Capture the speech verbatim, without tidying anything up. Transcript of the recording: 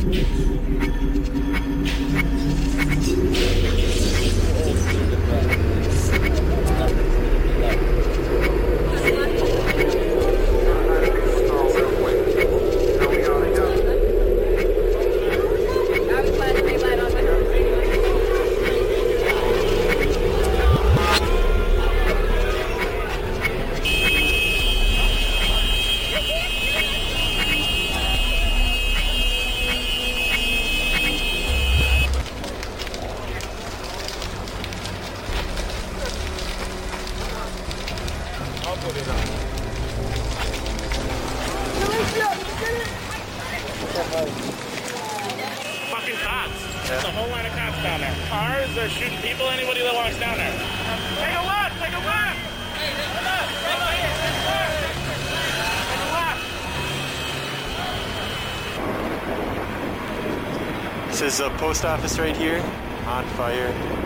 Fucking cops. There's a whole line of cops down there. Cars, they're shooting people, anybody that walks down there. Take a look, take a look! Take a look! This is a post office right here, on fire.